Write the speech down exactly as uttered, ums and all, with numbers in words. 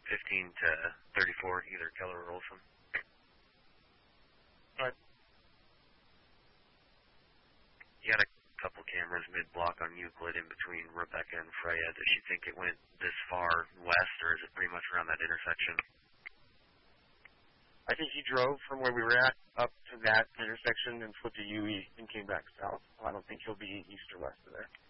fifteen to thirty-four, either Keller or Olson. All right. You got a couple cameras mid-block on Euclid in between Rebecca and Freya. Does she think it went this far west, or is it pretty much around that intersection? I think he drove from where we were at up to that intersection and flipped a U E and came back south. I don't think he'll be east or west of there.